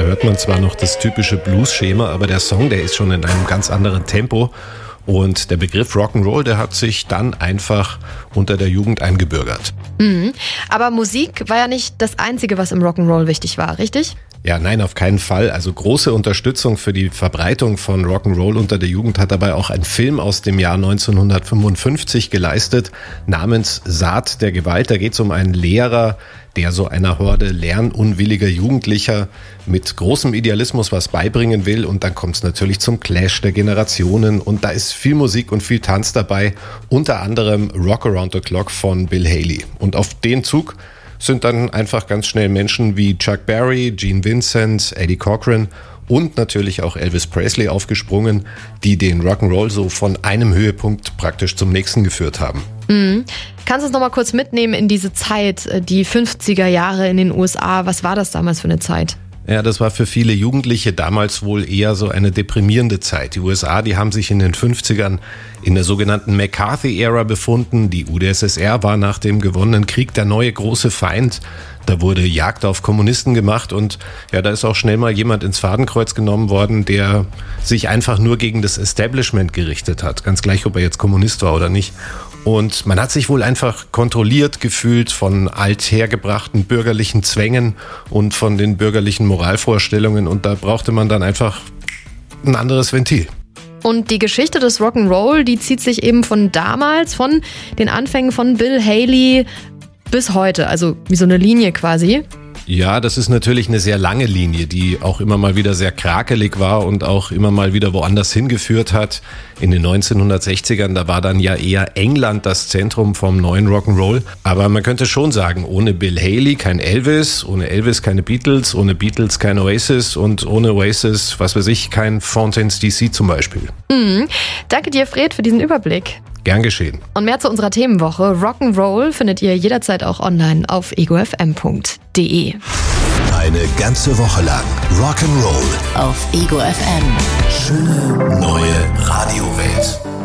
hört man zwar noch das typische Blues-Schema, aber der Song, der ist schon in einem ganz anderen Tempo. Und der Begriff Rock'n'Roll, der hat sich dann einfach unter der Jugend eingebürgert. Mhm. Aber Musik war ja nicht das Einzige, was im Rock'n'Roll wichtig war, richtig? Ja, nein, auf keinen Fall. Also große Unterstützung für die Verbreitung von Rock'n'Roll unter der Jugend hat dabei auch ein Film aus dem Jahr 1955 geleistet, namens Saat der Gewalt. Da geht es um einen Lehrer, der so einer Horde lernunwilliger Jugendlicher mit großem Idealismus was beibringen will. Und dann kommt es natürlich zum Clash der Generationen. Und da ist viel Musik und viel Tanz dabei, unter anderem Rock Around the Clock von Bill Haley. Und auf den Zug sind dann einfach ganz schnell Menschen wie Chuck Berry, Gene Vincent, Eddie Cochran und natürlich auch Elvis Presley aufgesprungen, die den Rock'n'Roll so von einem Höhepunkt praktisch zum nächsten geführt haben. Mhm. Kannst du uns noch mal kurz mitnehmen in diese Zeit, die 50er Jahre in den USA? Was war das damals für eine Zeit? Ja, das war für viele Jugendliche damals wohl eher so eine deprimierende Zeit. Die USA, die haben sich in den 50ern in der sogenannten McCarthy-Ära befunden. Die UdSSR war nach dem gewonnenen Krieg der neue große Feind. Da wurde Jagd auf Kommunisten gemacht und ja, da ist auch schnell mal jemand ins Fadenkreuz genommen worden, der sich einfach nur gegen das Establishment gerichtet hat. Ganz gleich, ob er jetzt Kommunist war oder nicht. Und man hat sich wohl einfach kontrolliert gefühlt von althergebrachten bürgerlichen Zwängen und von den bürgerlichen Moralvorstellungen. Und da brauchte man dann einfach ein anderes Ventil. Und die Geschichte des Rock'n'Roll, die zieht sich eben von damals, von den Anfängen von Bill Haley bis heute. Also wie so eine Linie quasi. Ja, das ist natürlich eine sehr lange Linie, die auch immer mal wieder sehr krakelig war und auch immer mal wieder woanders hingeführt hat. In den 1960ern, da war dann ja eher England das Zentrum vom neuen Rock'n'Roll. Aber man könnte schon sagen, ohne Bill Haley kein Elvis, ohne Elvis keine Beatles, ohne Beatles kein Oasis und ohne Oasis, was weiß ich, kein Fountains DC zum Beispiel. Mhm. Danke dir, Fred, für diesen Überblick. Gern geschehen. Und mehr zu unserer Themenwoche Rock'n'Roll findet ihr jederzeit auch online auf egofm.de. Eine ganze Woche lang Rock'n'Roll auf Ego FM. Schöne neue Radiowelt.